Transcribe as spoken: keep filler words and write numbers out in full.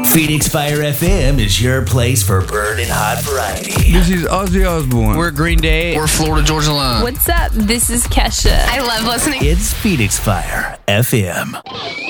Phoenix Fire F M is your place for burning hot variety. This is Ozzy Osbourne. We're Green Day. We're Florida Georgia Line. What's up? This is Kesha. I love listening. It's Phoenix Fire F M.